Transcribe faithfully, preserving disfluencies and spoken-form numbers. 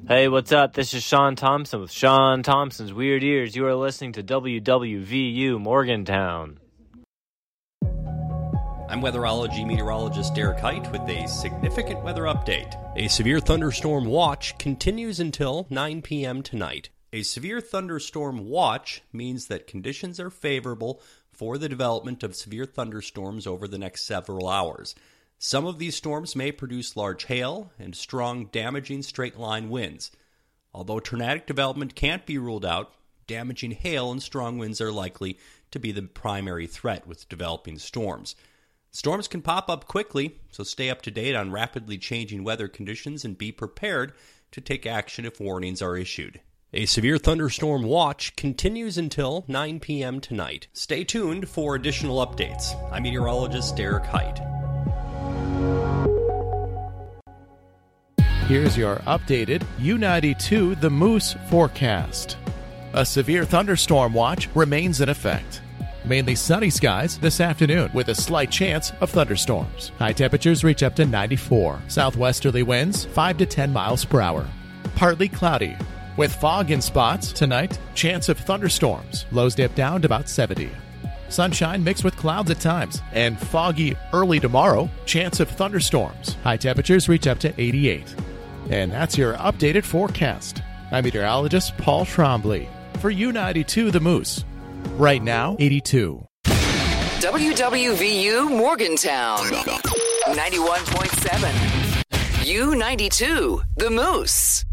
Hey, what's up? This is Sean Thompson with Sean Thompson's Weird Ears. You are listening to W W V U Morgantown. I'm weatherology meteorologist Derek Height with a significant weather update. A severe thunderstorm watch continues until nine p.m. tonight. A severe thunderstorm watch means that conditions are favorable for the development of severe thunderstorms over the next several hours. Some of these storms may produce large hail and strong, damaging straight-line winds. Although tornadic development can't be ruled out, damaging hail and strong winds are likely to be the primary threat with developing storms. Storms can pop up quickly, so stay up to date on rapidly changing weather conditions and be prepared to take action if warnings are issued. A severe thunderstorm watch continues until nine p.m. tonight. Stay tuned for additional updates. I'm meteorologist Derek Height. Here's your updated U ninety-two The Moose forecast. A severe thunderstorm watch remains in effect. Mainly sunny skies this afternoon with a slight chance of thunderstorms. High temperatures reach up to ninety-four. Southwesterly winds five to ten miles per hour. Partly cloudy with fog in spots tonight. Chance of thunderstorms. Lows dip down to about seventy. Sunshine mixed with clouds at times. And foggy early tomorrow. Chance of thunderstorms. High temperatures reach up to eighty-eight. And that's your updated forecast. I'm meteorologist Paul Trombley for U ninety-two The Moose. Right now, eighty-two. W W V U Morgantown, ninety-one point seven. U ninety-two The Moose.